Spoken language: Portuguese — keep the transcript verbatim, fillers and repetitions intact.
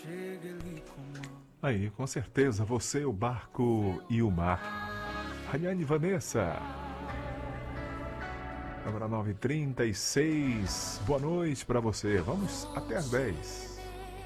Aí, com certeza, você, o barco e o mar. Rayane Vanessa. Agora nove e trinta e seis. Boa noite para você. Vamos até às dez.